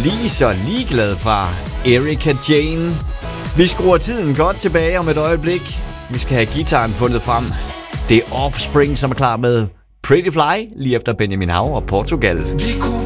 Lige så ligeglad fra Erika Jane. Vi skruer tiden godt tilbage om et øjeblik. Vi skal have gitaren fundet frem. Det er Offspring, som er klar med Pretty Fly, lige efter Benjamin Hav og Portugal. Vi kunne